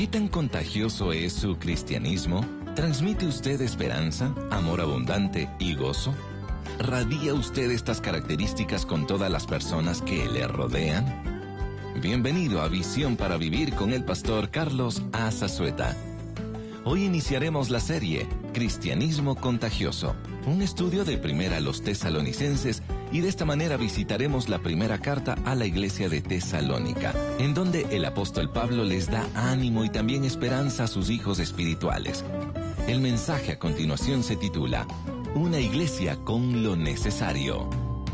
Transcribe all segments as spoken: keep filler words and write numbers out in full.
¿Qué tan contagioso es su cristianismo? ¿Transmite usted esperanza, amor abundante y gozo? ¿Radia usted estas características con todas las personas que le rodean? Bienvenido a Visión para Vivir con el pastor Carlos A. Zazueta. Hoy iniciaremos la serie Cristianismo Contagioso, un estudio de Primera a los Tesalonicenses, y de esta manera visitaremos la primera carta a la iglesia de Tesalónica, en donde el apóstol Pablo les da ánimo y también esperanza a sus hijos espirituales. El mensaje a continuación se titula Una iglesia con lo necesario.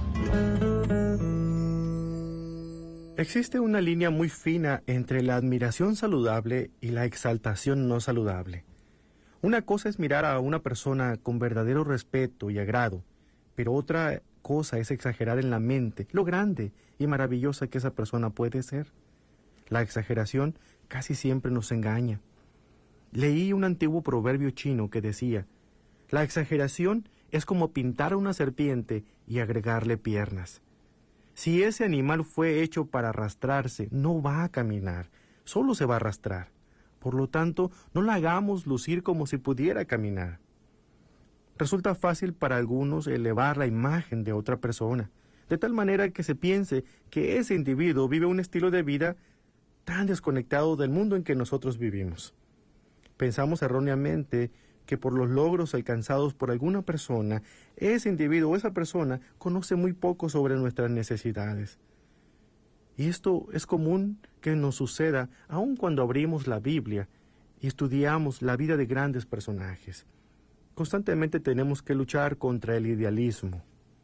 Existe una línea muy fina entre la admiración saludable y la exaltación no saludable. Una cosa es mirar a una persona con verdadero respeto y agrado, pero otra cosa es exagerar en la mente lo grande y maravillosa que esa persona puede ser. La exageración casi siempre nos engaña. Leí un antiguo proverbio chino que decía: la exageración es como pintar a una serpiente y agregarle piernas. Si ese animal fue hecho para arrastrarse, no va a caminar, solo se va a arrastrar. Por lo tanto, no la hagamos lucir como si pudiera caminar. Resulta fácil para algunos elevar la imagen de otra persona, de tal manera que se piense que ese individuo vive un estilo de vida tan desconectado del mundo en que nosotros vivimos. Pensamos erróneamente que por los logros alcanzados por alguna persona, ese individuo o esa persona conoce muy poco sobre nuestras necesidades. Y esto es común que nos suceda aun cuando abrimos la Biblia y estudiamos la vida de grandes personajes. Constantemente tenemos que luchar contra el idealismo.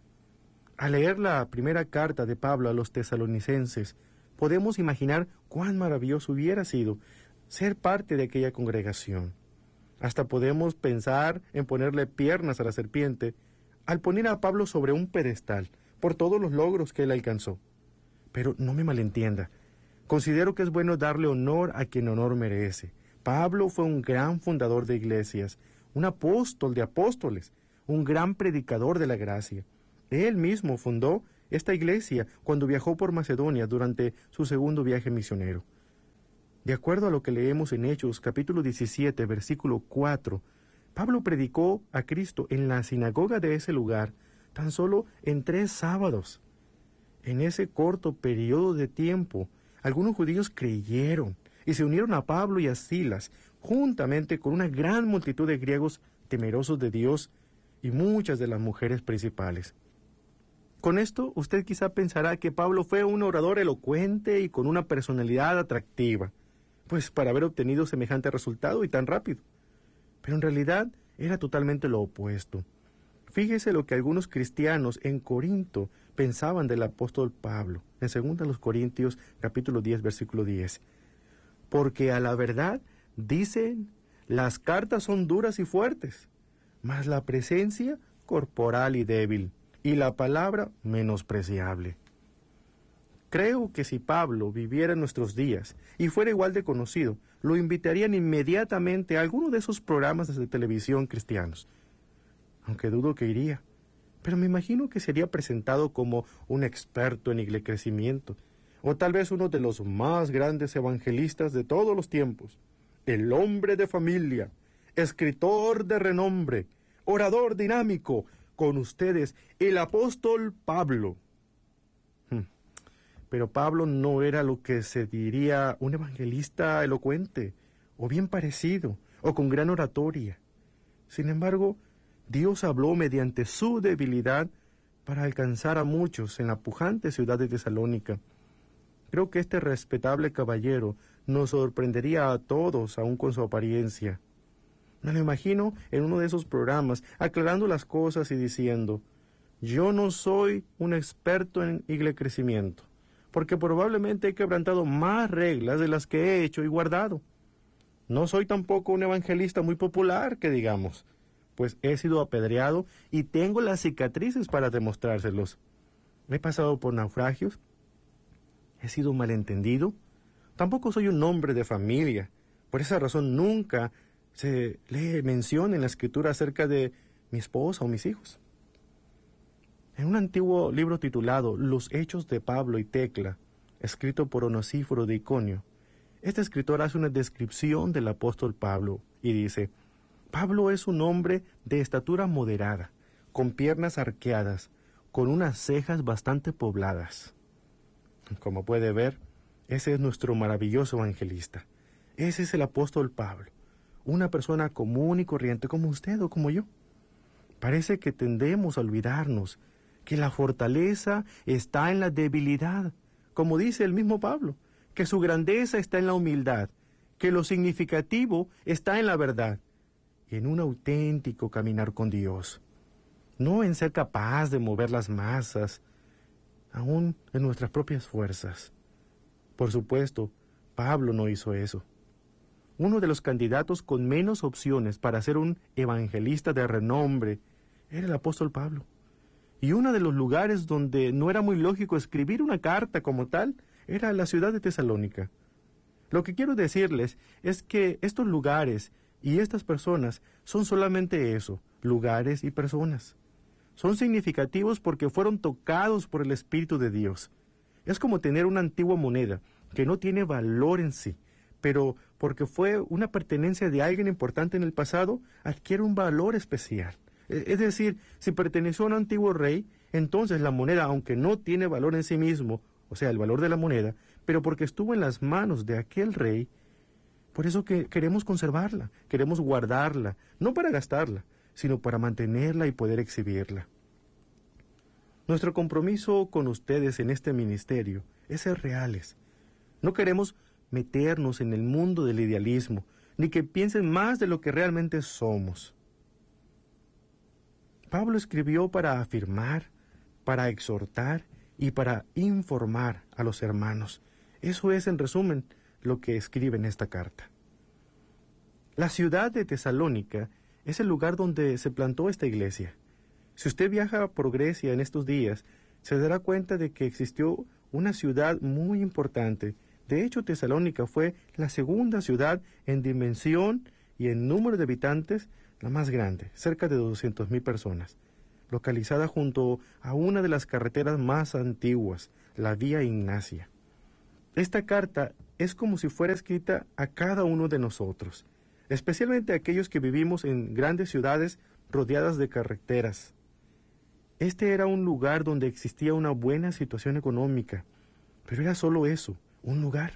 Al leer la primera carta de Pablo a los tesalonicenses, podemos imaginar cuán maravilloso hubiera sido ser parte de aquella congregación. Hasta podemos pensar en ponerle piernas a la serpiente al poner a Pablo sobre un pedestal por todos los logros que él alcanzó. Pero no me malentienda, considero que es bueno darle honor a quien honor merece. Pablo fue un gran fundador de iglesias, un apóstol de apóstoles, un gran predicador de la gracia. Él mismo fundó esta iglesia cuando viajó por Macedonia durante su segundo viaje misionero. De acuerdo a lo que leemos en Hechos, capítulo diecisiete, versículo cuatro, Pablo predicó a Cristo en la sinagoga de ese lugar tan solo en tres sábados. En ese corto periodo de tiempo, algunos judíos creyeron y se unieron a Pablo y a Silas, juntamente con una gran multitud de griegos temerosos de Dios y muchas de las mujeres principales. Con esto, usted quizá pensará que Pablo fue un orador elocuente y con una personalidad atractiva, pues para haber obtenido semejante resultado y tan rápido. Pero en realidad era totalmente lo opuesto. Fíjese lo que algunos cristianos en Corinto pensaban del apóstol Pablo, en segunda Corintios capítulo diez, versículo diez. Porque a la verdad, dicen, las cartas son duras y fuertes, mas la presencia corporal y débil, y la palabra menospreciable. Creo que si Pablo viviera en nuestros días y fuera igual de conocido, lo invitarían inmediatamente a alguno de esos programas de televisión cristianos. Aunque dudo que iría, pero me imagino que sería presentado como un experto en iglecrecimiento, o tal vez uno de los más grandes evangelistas de todos los tiempos, el hombre de familia, escritor de renombre, orador dinámico, con ustedes, el apóstol Pablo. Pero Pablo no era lo que se diría un evangelista elocuente, o bien parecido, o con gran oratoria. Sin embargo, Dios habló mediante su debilidad para alcanzar a muchos en la pujante ciudad de Tesalónica. Creo que este respetable caballero nos sorprendería a todos, aun con su apariencia. Me lo imagino en uno de esos programas, aclarando las cosas y diciendo: yo no soy un experto en iglecrecimiento, porque probablemente he quebrantado más reglas de las que he hecho y guardado. No soy tampoco un evangelista muy popular, que digamos, pues he sido apedreado y tengo las cicatrices para demostrárselos. He pasado por naufragios, he sido malentendido, tampoco soy un hombre de familia. Por esa razón nunca se lee mención en la escritura acerca de mi esposa o mis hijos. En un antiguo libro titulado Los Hechos de Pablo y Tecla, escrito por Onesíforo de Iconio, Este escritor hace una descripción del apóstol Pablo y dice: Pablo es un hombre de estatura moderada, con piernas arqueadas, con unas cejas bastante pobladas. Como puede ver, ese es nuestro maravilloso evangelista. Ese es el apóstol Pablo, una persona común y corriente como usted o como yo. Parece que tendemos a olvidarnos que la fortaleza está en la debilidad, como dice el mismo Pablo, que su grandeza está en la humildad, que lo significativo está en la verdad y en un auténtico caminar con Dios, no en ser capaz de mover las masas, aún en nuestras propias fuerzas. Por supuesto, Pablo no hizo eso. Uno de los candidatos con menos opciones para ser un evangelista de renombre era el apóstol Pablo. Y uno de los lugares donde no era muy lógico escribir una carta como tal era la ciudad de Tesalónica. Lo que quiero decirles es que estos lugares y estas personas son solamente eso, lugares y personas. Son significativos porque fueron tocados por el Espíritu de Dios. Es como tener una antigua moneda que no tiene valor en sí, pero porque fue una pertenencia de alguien importante en el pasado, adquiere un valor especial. Es decir, si perteneció a un antiguo rey, entonces la moneda, aunque no tiene valor en sí mismo, o sea, el valor de la moneda, pero porque estuvo en las manos de aquel rey, por eso que queremos conservarla, queremos guardarla, no para gastarla, sino para mantenerla y poder exhibirla. Nuestro compromiso con ustedes en este ministerio es ser reales. No queremos meternos en el mundo del idealismo, ni que piensen más de lo que realmente somos. Pablo escribió para afirmar, para exhortar y para informar a los hermanos. Eso es, en resumen, lo que escribe en esta carta. La ciudad de Tesalónica es el lugar donde se plantó esta iglesia. Si usted viaja por Grecia en estos días, se dará cuenta de que existió una ciudad muy importante. De hecho, Tesalónica fue la segunda ciudad en dimensión y en número de habitantes la más grande, cerca de doscientas mil personas, localizada junto a una de las carreteras más antiguas, la Vía Ignacia. Esta carta es como si fuera escrita a cada uno de nosotros, especialmente a aquellos que vivimos en grandes ciudades rodeadas de carreteras. Este era un lugar donde existía una buena situación económica, pero era solo eso, un lugar.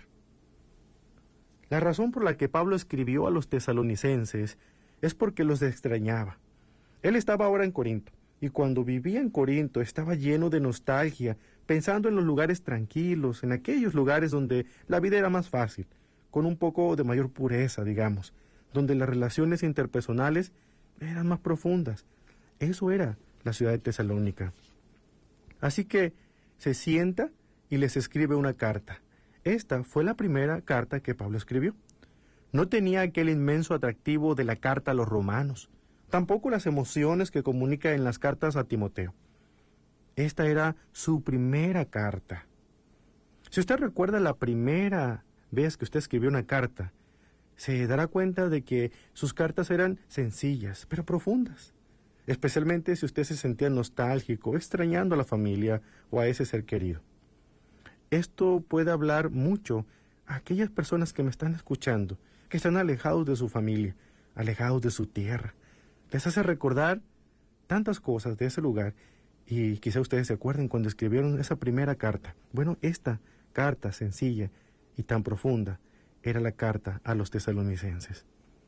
La razón por la que Pablo escribió a los tesalonicenses es porque los extrañaba. Él estaba ahora en Corinto, y cuando vivía en Corinto estaba lleno de nostalgia, pensando en los lugares tranquilos, en aquellos lugares donde la vida era más fácil, con un poco de mayor pureza, digamos, donde las relaciones interpersonales eran más profundas. Eso era la ciudad de Tesalónica. Así que se sienta y les escribe una carta. Esta fue la primera carta que Pablo escribió. No tenía aquel inmenso atractivo de la carta a los romanos, tampoco las emociones que comunica en las cartas a Timoteo. Esta era su primera carta. Si usted recuerda la primera vez que usted escribió una carta, se dará cuenta de que sus cartas eran sencillas, pero profundas, especialmente si usted se sentía nostálgico, extrañando a la familia o a ese ser querido. Esto puede hablar mucho a aquellas personas que me están escuchando, que están alejados de su familia, alejados de su tierra. Les hace recordar tantas cosas de ese lugar y quizá ustedes se acuerden cuando escribieron esa primera carta. Bueno, esta carta sencilla y tan profunda era la carta a los tesalonicenses.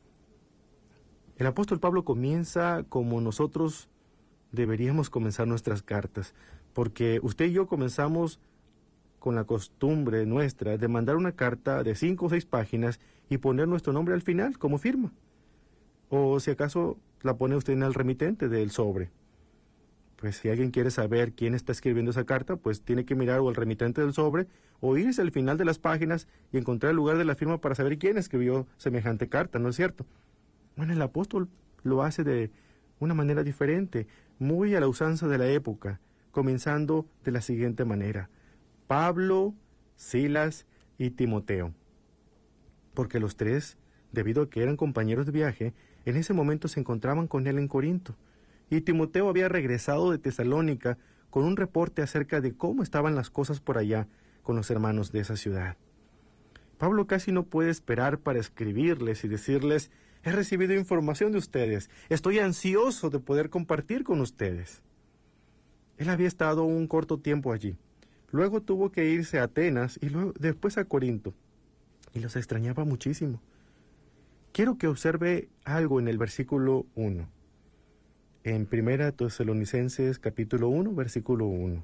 El apóstol Pablo comienza como nosotros deberíamos comenzar nuestras cartas, porque usted y yo comenzamos con la costumbre nuestra de mandar una carta de cinco o seis páginas y poner nuestro nombre al final como firma. O si acaso la pone usted en el remitente del sobre. Pues si alguien quiere saber quién está escribiendo esa carta, pues tiene que mirar o el remitente del sobre o irse al final de las páginas y encontrar el lugar de la firma para saber quién escribió semejante carta, ¿no es cierto? Bueno, el apóstol lo hace de una manera diferente, muy a la usanza de la época, comenzando de la siguiente manera: Pablo, Silas y Timoteo. Porque los tres, debido a que eran compañeros de viaje, en ese momento se encontraban con él en Corinto, y Timoteo había regresado de Tesalónica con un reporte acerca de cómo estaban las cosas por allá con los hermanos de esa ciudad. Pablo casi no puede esperar para escribirles y decirles: he recibido información de ustedes, estoy ansioso de poder compartir con ustedes. Él había estado un corto tiempo allí, luego tuvo que irse a Atenas y luego, después a Corinto, y los extrañaba muchísimo. Quiero que observe algo en el versículo uno, en Primera Tesalonicenses capítulo uno, versículo uno.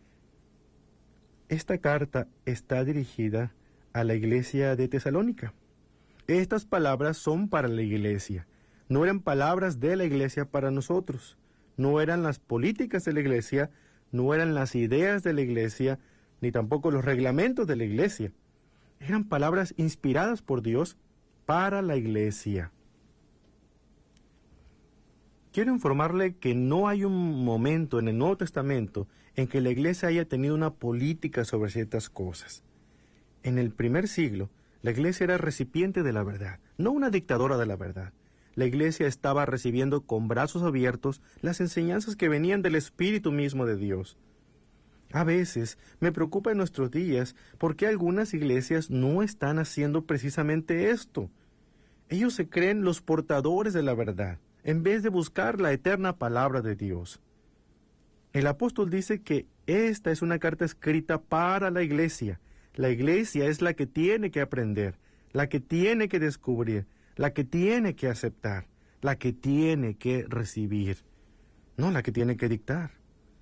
Esta carta está dirigida a la iglesia de Tesalónica. Estas palabras son para la iglesia, no eran palabras de la iglesia para nosotros, no eran las políticas de la iglesia, no eran las ideas de la iglesia, ni tampoco los reglamentos de la iglesia. Eran palabras inspiradas por Dios para la iglesia. Quiero informarle que no hay un momento en el Nuevo Testamento en que la iglesia haya tenido una política sobre ciertas cosas. En el primer siglo, la iglesia era recipiente de la verdad, no una dictadora de la verdad. La iglesia estaba recibiendo con brazos abiertos las enseñanzas que venían del Espíritu mismo de Dios. A veces me preocupa en nuestros días por qué algunas iglesias no están haciendo precisamente esto. Ellos se creen los portadores de la verdad, en vez de buscar la eterna palabra de Dios. El apóstol dice que esta es una carta escrita para la iglesia. La iglesia es la que tiene que aprender, la que tiene que descubrir, la que tiene que aceptar, la que tiene que recibir, no la que tiene que dictar.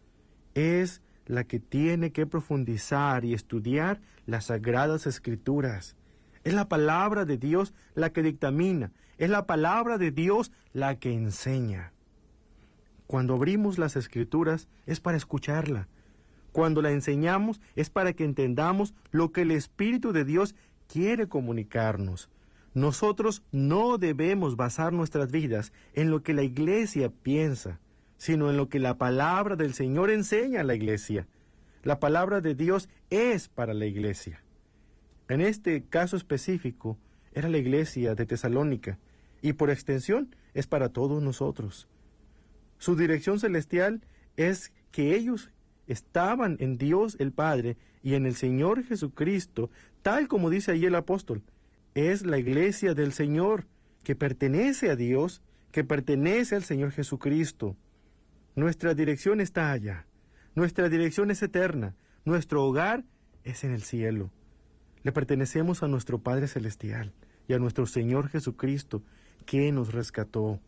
Es la que tiene que profundizar y estudiar las sagradas escrituras. Es la palabra de Dios la que dictamina, es la palabra de Dios la que enseña. Cuando abrimos las escrituras es para escucharla. Cuando la enseñamos es para que entendamos lo que el Espíritu de Dios quiere comunicarnos. Nosotros no debemos basar nuestras vidas en lo que la iglesia piensa, sino en lo que la palabra del Señor enseña a la iglesia. La palabra de Dios es para la iglesia. En este caso específico, era la iglesia de Tesalónica, y por extensión es para todos nosotros. Su dirección celestial es que ellos estaban en Dios el Padre y en el Señor Jesucristo, tal como dice allí el apóstol. Es la iglesia del Señor, que pertenece a Dios, que pertenece al Señor Jesucristo. Nuestra dirección está allá. Nuestra dirección es eterna. Nuestro hogar es en el cielo. Le pertenecemos a nuestro Padre Celestial y a nuestro Señor Jesucristo, que nos rescató.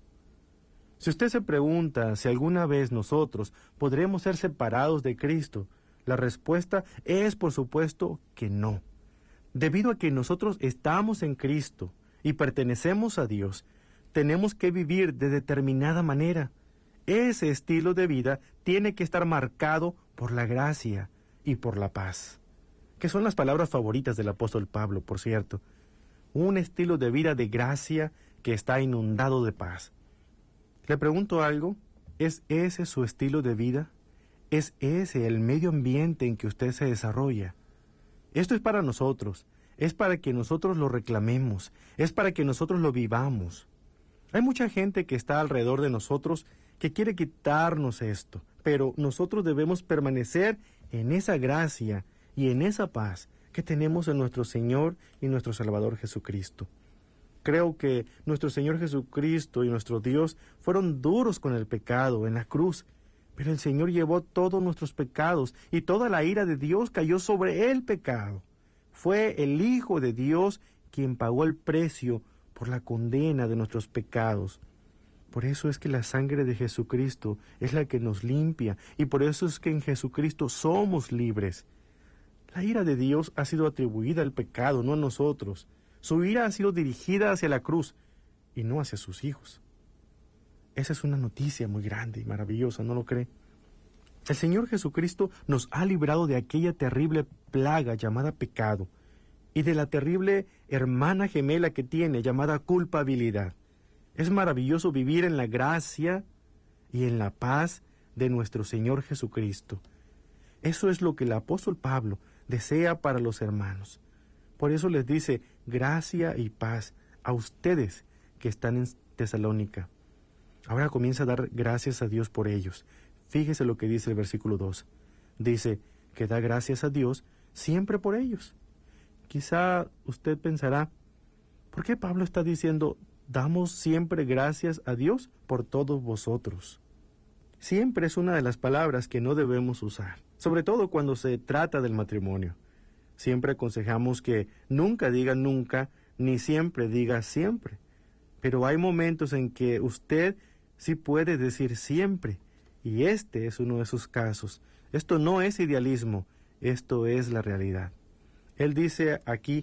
Si usted se pregunta si alguna vez nosotros podremos ser separados de Cristo, la respuesta es, por supuesto, que no. Debido a que nosotros estamos en Cristo y pertenecemos a Dios, tenemos que vivir de determinada manera. Ese estilo de vida tiene que estar marcado por la gracia y por la paz, que son las palabras favoritas del apóstol Pablo, por cierto. Un estilo de vida de gracia que está inundado de paz. Le pregunto algo, ¿es ese su estilo de vida? ¿Es ese el medio ambiente en que usted se desarrolla? Esto es para nosotros, es para que nosotros lo reclamemos, es para que nosotros lo vivamos. Hay mucha gente que está alrededor de nosotros que quiere quitarnos esto, pero nosotros debemos permanecer en esa gracia y en esa paz que tenemos en nuestro Señor y nuestro Salvador Jesucristo. Creo que nuestro Señor Jesucristo y nuestro Dios fueron duros con el pecado en la cruz, pero el Señor llevó todos nuestros pecados y toda la ira de Dios cayó sobre el pecado. Fue el Hijo de Dios quien pagó el precio por la condena de nuestros pecados. Por eso es que la sangre de Jesucristo es la que nos limpia, y por eso es que en Jesucristo somos libres. La ira de Dios ha sido atribuida al pecado, no a nosotros. Su ira ha sido dirigida hacia la cruz y no hacia sus hijos. Esa es una noticia muy grande y maravillosa, ¿no lo cree? El Señor Jesucristo nos ha librado de aquella terrible plaga llamada pecado y de la terrible hermana gemela que tiene llamada culpabilidad. Es maravilloso vivir en la gracia y en la paz de nuestro Señor Jesucristo. Eso es lo que el apóstol Pablo desea para los hermanos. Por eso les dice, gracia y paz a ustedes que están en Tesalónica. Ahora comienza a dar gracias a Dios por ellos. Fíjese lo que dice el versículo dos. Dice que da gracias a Dios siempre por ellos. Quizá usted pensará, ¿por qué Pablo está diciendo, damos siempre gracias a Dios por todos vosotros? Siempre es una de las palabras que no debemos usar, sobre todo cuando se trata del matrimonio. Siempre aconsejamos que nunca diga nunca, ni siempre diga siempre. Pero hay momentos en que usted sí puede decir siempre, y este es uno de esos casos. Esto no es idealismo, esto es la realidad. Él dice aquí,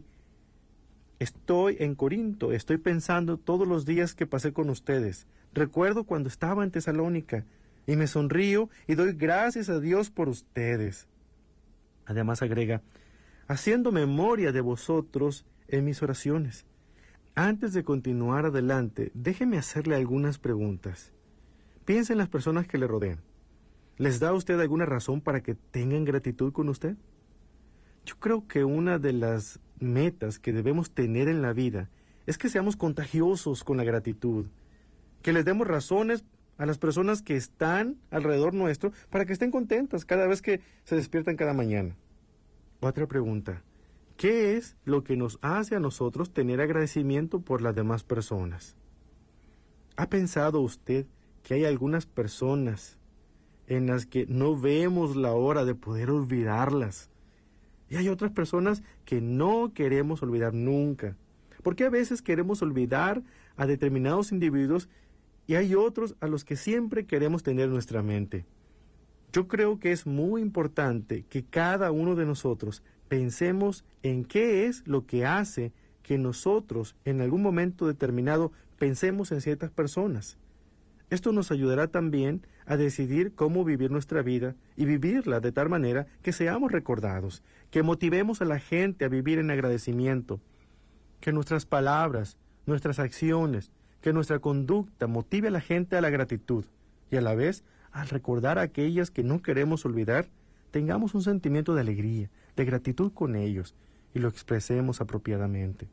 estoy en Corinto, estoy pensando todos los días que pasé con ustedes. Recuerdo cuando estaba en Tesalónica, y me sonrío y doy gracias a Dios por ustedes. Además agrega, haciendo memoria de vosotros en mis oraciones. Antes de continuar adelante, déjeme hacerle algunas preguntas. Piensa en las personas que le rodean. ¿Les da usted alguna razón para que tengan gratitud con usted? Yo creo que una de las metas que debemos tener en la vida es que seamos contagiosos con la gratitud, que les demos razones a las personas que están alrededor nuestro para que estén contentas cada vez que se despiertan cada mañana. Otra pregunta. ¿Qué es lo que nos hace a nosotros tener agradecimiento por las demás personas? ¿Ha pensado usted que hay algunas personas en las que no vemos la hora de poder olvidarlas? Y hay otras personas que no queremos olvidar nunca. Porque a veces queremos olvidar a determinados individuos y hay otros a los que siempre queremos tener en nuestra mente. Yo creo que es muy importante que cada uno de nosotros pensemos en qué es lo que hace que nosotros en algún momento determinado pensemos en ciertas personas. Esto nos ayudará también a decidir cómo vivir nuestra vida y vivirla de tal manera que seamos recordados, que motivemos a la gente a vivir en agradecimiento, que nuestras palabras, nuestras acciones, que nuestra conducta motive a la gente a la gratitud y a la vez, al recordar a aquellas que no queremos olvidar, tengamos un sentimiento de alegría, de gratitud con ellos y lo expresemos apropiadamente.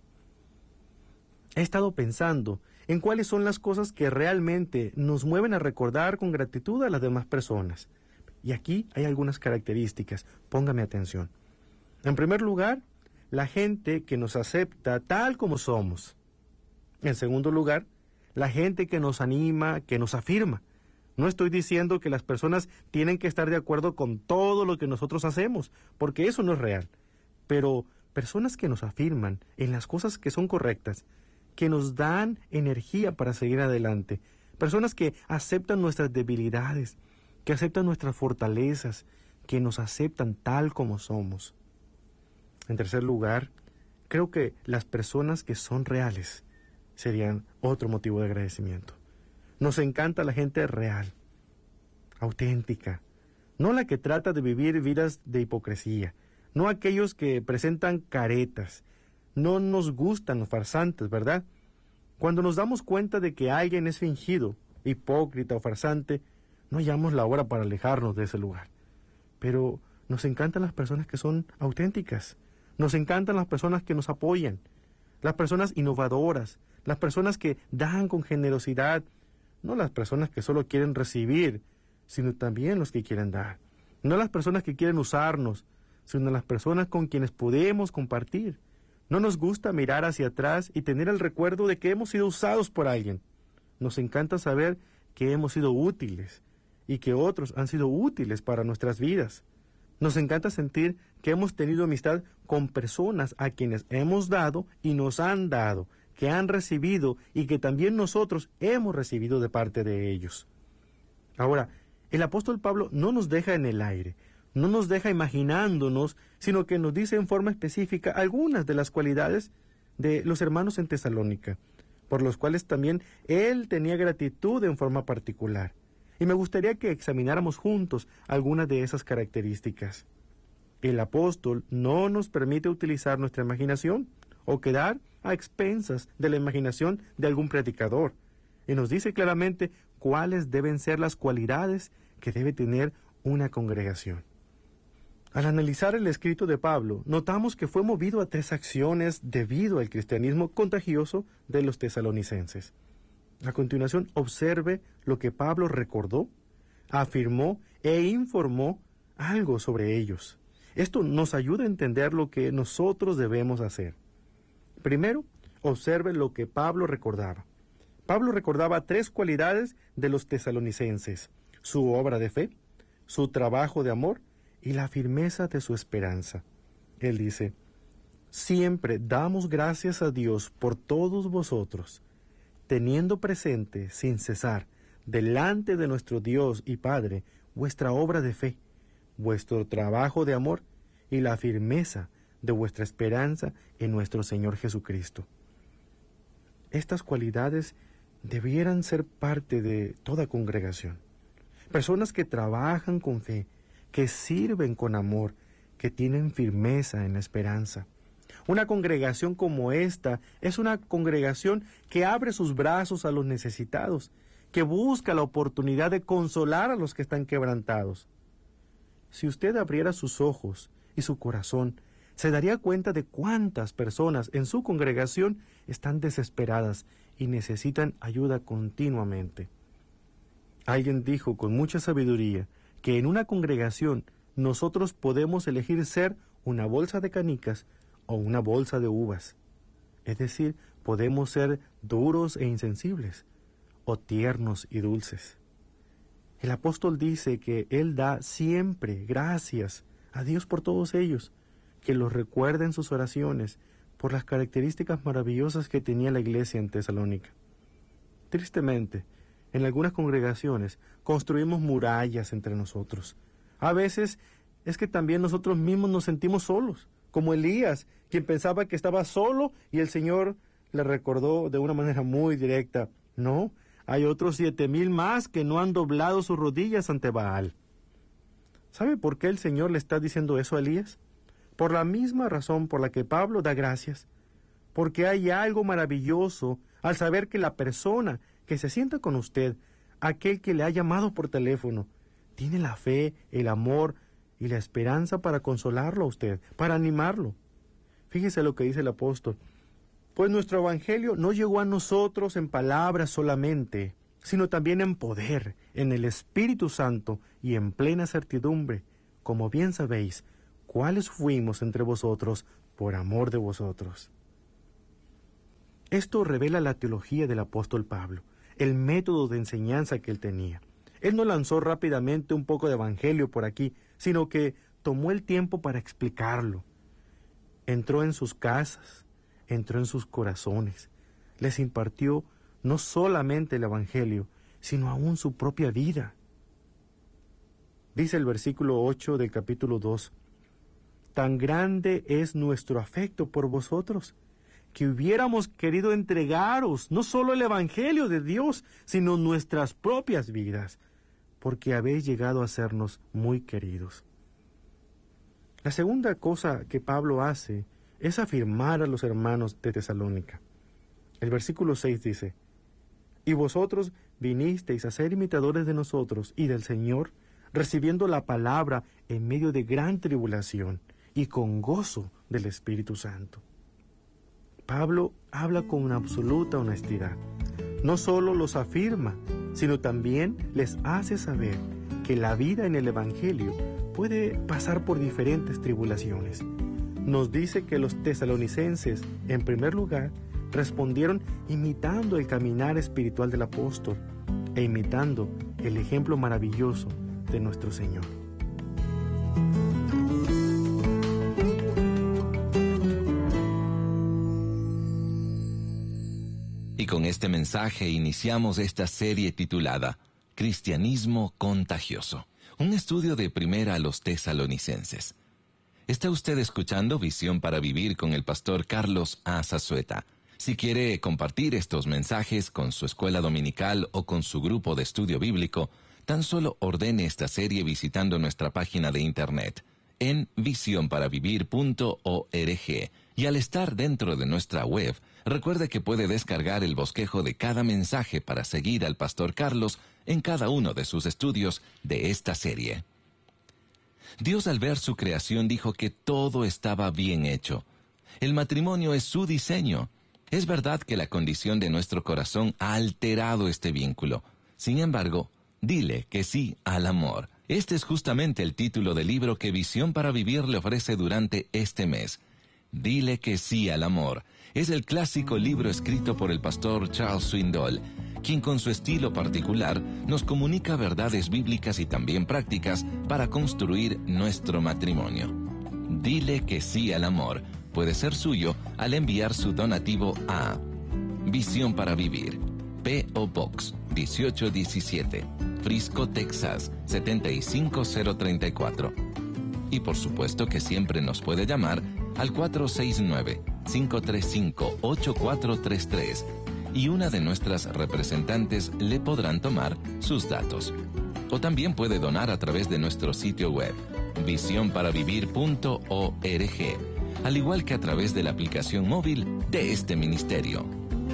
He estado pensando en cuáles son las cosas que realmente nos mueven a recordar con gratitud a las demás personas. Y aquí hay algunas características, póngame atención. En primer lugar, la gente que nos acepta tal como somos. En segundo lugar, la gente que nos anima, que nos afirma. No estoy diciendo que las personas tienen que estar de acuerdo con todo lo que nosotros hacemos, porque eso no es real. Pero personas que nos afirman en las cosas que son correctas, que nos dan energía para seguir adelante. Personas que aceptan nuestras debilidades, que aceptan nuestras fortalezas, que nos aceptan tal como somos. En tercer lugar, creo que las personas que son reales serían otro motivo de agradecimiento. Nos encanta la gente real, auténtica, no la que trata de vivir vidas de hipocresía, no aquellos que presentan caretas. No nos gustan los farsantes, ¿verdad? Cuando nos damos cuenta de que alguien es fingido, hipócrita o farsante, no hallamos la hora para alejarnos de ese lugar. Pero nos encantan las personas que son auténticas, nos encantan las personas que nos apoyan, las personas innovadoras, las personas que dan con generosidad, no las personas que solo quieren recibir, sino también los que quieren dar, no las personas que quieren usarnos, sino las personas con quienes podemos compartir. No nos gusta mirar hacia atrás y tener el recuerdo de que hemos sido usados por alguien. Nos encanta saber que hemos sido útiles y que otros han sido útiles para nuestras vidas. Nos encanta sentir que hemos tenido amistad con personas a quienes hemos dado y nos han dado, que han recibido y que también nosotros hemos recibido de parte de ellos. Ahora, el apóstol Pablo no nos deja en el aire, no nos deja imaginándonos, sino que nos dice en forma específica algunas de las cualidades de los hermanos en Tesalónica, por los cuales también él tenía gratitud en forma particular. Y me gustaría que examináramos juntos algunas de esas características. El apóstol no nos permite utilizar nuestra imaginación o quedar a expensas de la imaginación de algún predicador, y nos dice claramente cuáles deben ser las cualidades que debe tener una congregación. Al analizar el escrito de Pablo, notamos que fue movido a tres acciones debido al cristianismo contagioso de los tesalonicenses. A continuación, observe lo que Pablo recordó, afirmó e informó algo sobre ellos. Esto nos ayuda a entender lo que nosotros debemos hacer. Primero, observe lo que Pablo recordaba. Pablo recordaba tres cualidades de los tesalonicenses: su obra de fe, su trabajo de amor y la firmeza de su esperanza. Él dice: siempre damos gracias a Dios por todos vosotros, teniendo presente sin cesar delante de nuestro Dios y Padre vuestra obra de fe, vuestro trabajo de amor y la firmeza de vuestra esperanza en nuestro Señor Jesucristo. Estas cualidades debieran ser parte de toda congregación. Personas que trabajan con fe, que sirven con amor, que tienen firmeza en la esperanza. Una congregación como esta es una congregación que abre sus brazos a los necesitados, que busca la oportunidad de consolar a los que están quebrantados. Si usted abriera sus ojos y su corazón, se daría cuenta de cuántas personas en su congregación están desesperadas y necesitan ayuda continuamente. Alguien dijo con mucha sabiduría que en una congregación nosotros podemos elegir ser una bolsa de canicas o una bolsa de uvas. Es decir, podemos ser duros e insensibles, o tiernos y dulces. El apóstol dice que él da siempre gracias a Dios por todos ellos, que los recuerda en sus oraciones por las características maravillosas que tenía la iglesia en Tesalónica. Tristemente, en algunas congregaciones construimos murallas entre nosotros. A veces es que también nosotros mismos nos sentimos solos, como Elías, quien pensaba que estaba solo y el Señor le recordó de una manera muy directa: no, hay otros siete mil más que no han doblado sus rodillas ante Baal. ¿Sabe por qué el Señor le está diciendo eso a Elías? Por la misma razón por la que Pablo da gracias, porque hay algo maravilloso al saber que la persona que se sienta con usted, aquel que le ha llamado por teléfono, tiene la fe, el amor y la esperanza para consolarlo a usted, para animarlo. Fíjese lo que dice el apóstol: pues nuestro evangelio no llegó a nosotros en palabras solamente, sino también en poder, en el Espíritu Santo y en plena certidumbre, como bien sabéis, cuáles fuimos entre vosotros por amor de vosotros. Esto revela la teología del apóstol Pablo, el método de enseñanza que él tenía. Él no lanzó rápidamente un poco de evangelio por aquí, sino que tomó el tiempo para explicarlo. Entró en sus casas, entró en sus corazones, les impartió no solamente el evangelio, sino aún su propia vida. Dice el versículo ocho del capítulo dos: tan grande es nuestro afecto por vosotros, que hubiéramos querido entregaros no solo el evangelio de Dios, sino nuestras propias vidas, porque habéis llegado a sernos muy queridos. La segunda cosa que Pablo hace es afirmar a los hermanos de Tesalónica. El versículo seis dice: y vosotros vinisteis a ser imitadores de nosotros y del Señor, recibiendo la palabra en medio de gran tribulación y con gozo del Espíritu Santo. Pablo habla con una absoluta honestidad. No solo los afirma, sino también les hace saber que la vida en el Evangelio puede pasar por diferentes tribulaciones. Nos dice que los tesalonicenses, en primer lugar, respondieron imitando el caminar espiritual del apóstol e imitando el ejemplo maravilloso de nuestro Señor. Y con este mensaje iniciamos esta serie titulada Cristianismo Contagioso, un estudio de primera a los tesalonicenses. Está usted escuchando Visión para Vivir con el pastor Carlos A. Zazueta. Si quiere compartir estos mensajes con su escuela dominical o con su grupo de estudio bíblico, tan solo ordene esta serie visitando nuestra página de internet en visión para vivir punto org. Y al estar dentro de nuestra web, recuerde que puede descargar el bosquejo de cada mensaje para seguir al pastor Carlos en cada uno de sus estudios de esta serie. Dios, al ver su creación, dijo que todo estaba bien hecho. El matrimonio es su diseño. Es verdad que la condición de nuestro corazón ha alterado este vínculo. Sin embargo, dile que sí al amor. Este es justamente el título del libro que Visión para Vivir le ofrece durante este mes. Dile que sí al amor. Es el clásico libro escrito por el pastor Charles Swindoll, quien con su estilo particular nos comunica verdades bíblicas y también prácticas para construir nuestro matrimonio. Dile que sí al amor puede ser suyo al enviar su donativo a Visión para Vivir, P O Box dieciocho diecisiete, Frisco, Texas setenta y cinco cero treinta y cuatro. Y por supuesto que siempre nos puede llamar al cuatro seis nueve, cinco tres cinco, ocho cuatro tres tres y una de nuestras representantes le podrán tomar sus datos. O también puede donar a través de nuestro sitio web, visión para vivir punto org, al igual que a través de la aplicación móvil de este ministerio.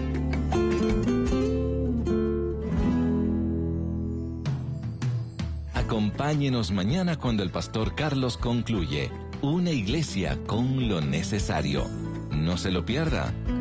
Acompáñenos mañana cuando el pastor Carlos concluye Una iglesia con lo necesario. No se lo pierda.